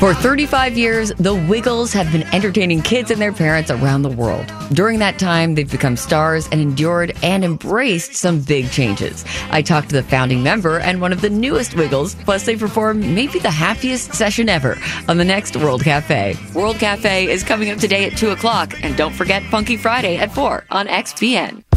For 35 years, the Wiggles have been entertaining kids and their parents around the world. During that time, they've become stars and endured and embraced some big changes. I talked to the founding member and one of the newest Wiggles, plus they performed maybe the happiest session ever on the next World Cafe. World Cafe is coming up today at 2 o'clock, and don't forget Funky Friday at 4 on XPN.